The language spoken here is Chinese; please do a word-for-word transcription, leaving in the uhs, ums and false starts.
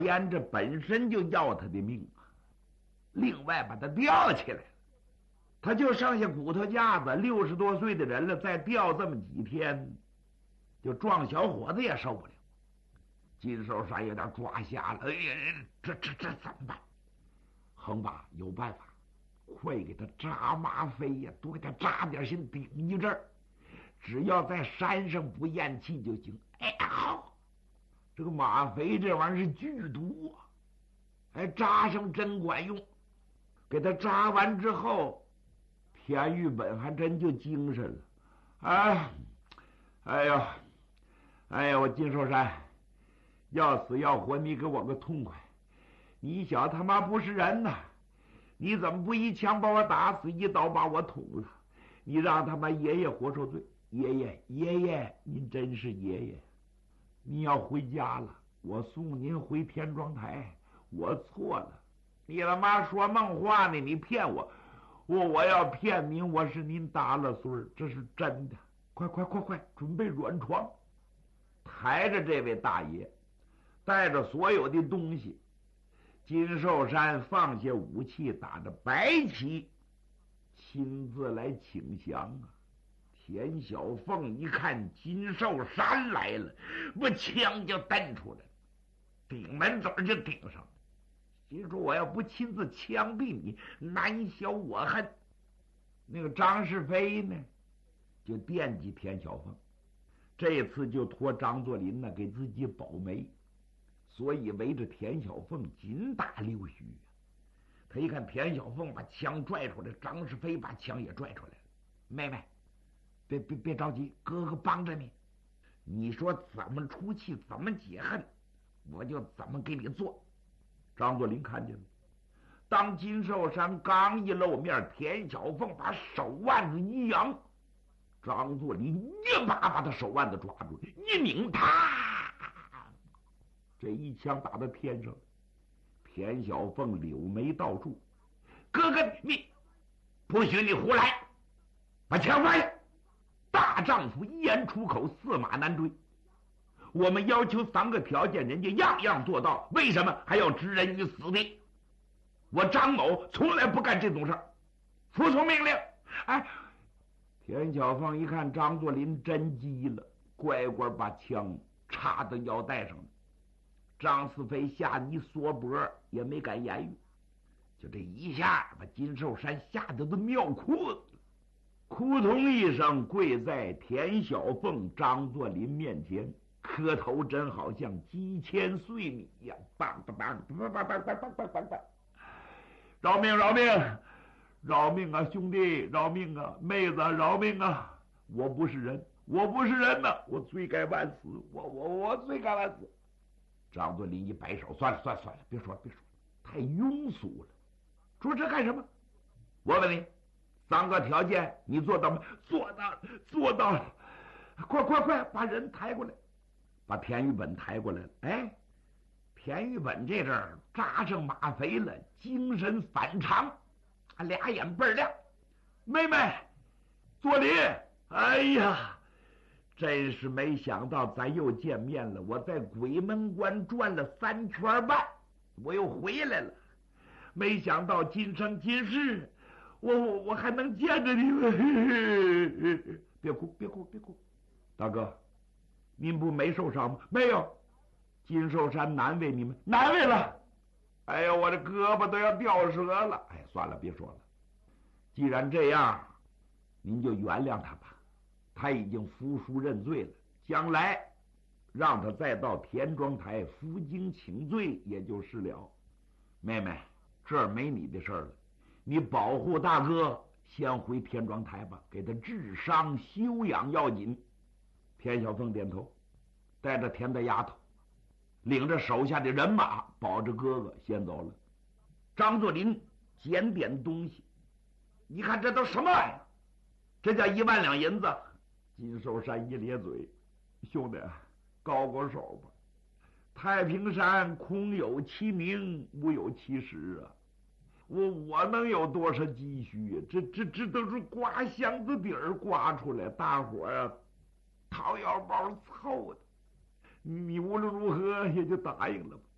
编这本身就要他的命啊，另外把他吊起来了，他就剩下骨头架子，六十多岁的人了，再吊这么几天，就壮小伙子也受不了。金寿山有点抓瞎了，哎呀，这这这怎么办？恒爸有办法，快给他扎吗啡呀，多给他扎点，先顶一阵儿，只要在山上不咽气就行。哎，好，这个吗啡这玩意儿是剧毒啊，还扎上真管用。给他扎完之后，田玉本还真就精神了。哎，哎呀，哎呀，我金寿山，要死要活，你给我个痛快！你小他妈不是人呐！你怎么不一枪把我打死，一刀把我捅了？你让他妈爷爷活受罪！爷爷，爷爷，您真是爷爷！你要回家了，我送您回田庄台。我错了，你他妈说梦话呢！你骗我，我我要骗您，我是您搭了孙儿，这是真的。快快快快，准备软床！抬着这位大爷，带着所有的东西。金寿山放下武器，打着白旗，亲自来请降啊！田小凤一看金寿山来了，我枪就蹬出来了，顶门嘴就顶上了。心说我要不亲自枪毙你，难消我恨。那个张世飞呢，就惦记田小凤，这次就托张作霖呢给自己保媒。所以围着田小凤紧打溜须啊！他一看田小凤把枪拽出来，张世飞把枪也拽出来了。妹妹，别别别着急，哥哥帮着你。你说怎么出气，怎么解恨，我就怎么给你做。张作霖看见了，当金寿山刚一露面，田小凤把手腕子一扬，张作霖一把把他手腕子抓住，一拧他。这一枪打到天上，田小凤柳眉倒竖，哥哥你不许你胡来，把枪放下！大丈夫一言出口，驷马难追。我们要求三个条件，人家样样做到，为什么还要置人于死地？我张某从来不干这种事儿，服从命令。哎，田小凤一看张作霖真急了，乖乖把枪插到腰带上了。张四飞吓得一缩脖，也没敢言语，就这一下把金寿山吓得都尿裤子，扑通一声跪在田小凤、张作霖面前，磕头真好像鸡千岁米呀！梆梆梆梆梆梆梆梆梆梆！饶命饶命饶命啊，兄弟饶命啊，妹子饶命啊！我不是人，我不是人呐，我罪该万死，我我我罪该万死！张作霖一摆手，算了算了算了，别说了别说了，太庸俗了。说这干什么？我问你，三个条件你做到吗？做到了，做到了。快快快，把人抬过来，把田玉本抬过来了。哎，田玉本这阵儿扎上吗啡了，精神反常，俩眼倍儿亮。妹妹，作霖，哎呀！真是没想到咱又见面了，我在鬼门关转了三圈半，我又回来了。没想到今生今世，我我我还能见着你们。别哭别哭别哭，大哥，您不没受伤吗？没有。金寿山难为你们，难为了。哎呀，我这胳膊都要掉折了。哎，算了，别说了。既然这样，您就原谅他吧。他已经服输认罪了，将来让他再到田庄台负荆请罪也就是了。妹妹，这儿没你的事儿了，你保护大哥，先回田庄台吧，给他治伤休养要紧。田小凤点头，带着田大丫头，领着手下的人马，保着哥哥先走了。张作霖捡点东西，你看这都什么玩意儿？这叫一万两银子。金寿山一咧嘴，兄弟，高高手吧。太平山空有其名，无有其实啊！我我能有多少积蓄啊？这这这都是刮箱子底儿刮出来，大伙儿啊掏腰包凑的。你无论如何也就答应了吧。